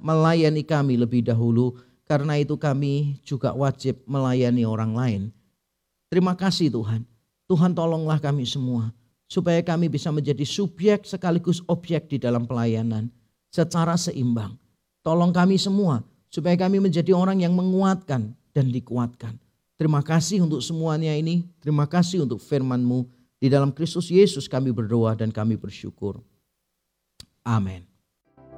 melayani kami lebih dahulu. Karena itu kami juga wajib melayani orang lain. Terima kasih Tuhan. Tuhan tolonglah kami semua. Supaya kami bisa menjadi subjek sekaligus objek di dalam pelayanan. Secara seimbang. Tolong kami semua. Supaya kami menjadi orang yang menguatkan dan dikuatkan. Terima kasih untuk semuanya ini. Terima kasih untuk firman-Mu. Di dalam Kristus Yesus kami berdoa dan kami bersyukur. Amin.